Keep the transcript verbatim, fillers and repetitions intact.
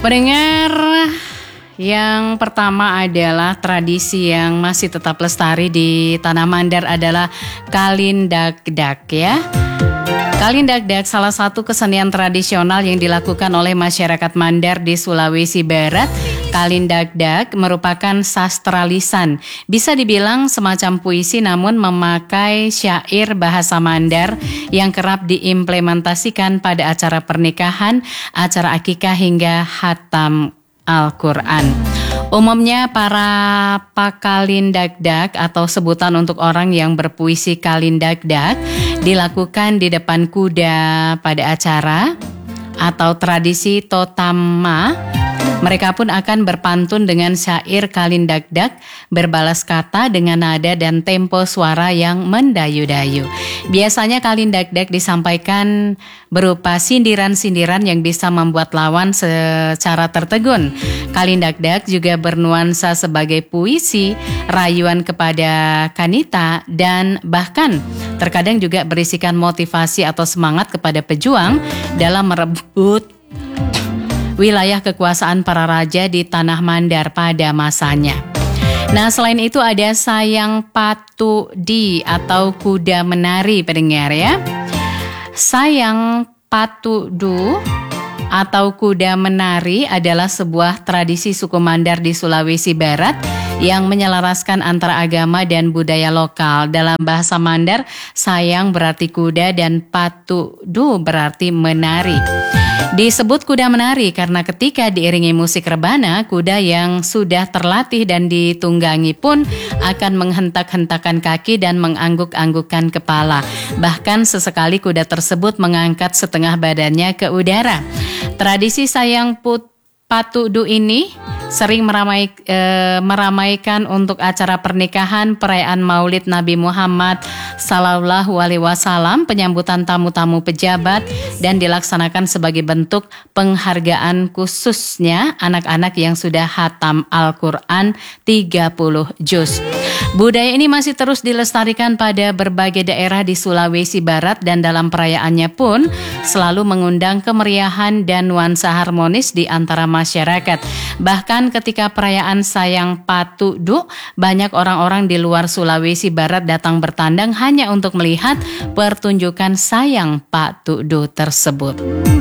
Pendengar, yang pertama adalah tradisi yang masih tetap lestari di Tanah Mandar adalah Kalindagdag ya. Kalindagdag salah satu kesenian tradisional yang dilakukan oleh masyarakat Mandar di Sulawesi Barat. Kalindagdag merupakan sastra lisan, bisa dibilang semacam puisi namun memakai syair bahasa Mandar yang kerap diimplementasikan pada acara pernikahan, acara akikah hingga khatam Al-Quran. Umumnya para pakalindagdag atau sebutan untuk orang yang berpuisi kalindagdag dilakukan di depan kuda pada acara atau tradisi totama. Mereka pun akan berpantun dengan syair kalindagdag, berbalas kata dengan nada dan tempo suara yang mendayu-dayu. Biasanya kalindagdag disampaikan berupa sindiran-sindiran yang bisa membuat lawan secara tertegun. Kalindagdag juga bernuansa sebagai puisi, rayuan kepada kanita, dan bahkan terkadang juga berisikan motivasi atau semangat kepada pejuang dalam merebut wilayah kekuasaan para raja di Tanah Mandar pada masanya. Nah, selain itu ada Sayang Patudi atau kuda menari, pendengar ya. Sayang Patudu atau kuda menari adalah sebuah tradisi suku Mandar di Sulawesi Barat yang menyelaraskan antara agama dan budaya lokal. Dalam bahasa Mandar, sayang berarti kuda dan patudu berarti menari. Disebut kuda menari karena ketika diiringi musik rebana, kuda yang sudah terlatih dan ditunggangi pun akan menghentak-hentakan kaki dan mengangguk-anggukkan kepala. Bahkan sesekali kuda tersebut mengangkat setengah badannya ke udara. Tradisi sayang put patudu ini sering meramai, e, meramaikan untuk acara pernikahan, perayaan Maulid Nabi Muhammad Sallallahu Alaihi Wasallam, penyambutan tamu-tamu pejabat, dan dilaksanakan sebagai bentuk penghargaan khususnya anak-anak yang sudah khatam Al-Quran tiga puluh juz. Budaya ini masih terus dilestarikan pada berbagai daerah di Sulawesi Barat dan dalam perayaannya pun selalu mengundang kemeriahan dan nuansa harmonis di antara masyarakat. Bahkan ketika perayaan Sayang Patudu, banyak orang-orang di luar Sulawesi Barat datang bertandang hanya untuk melihat pertunjukan Sayang Patudu tersebut.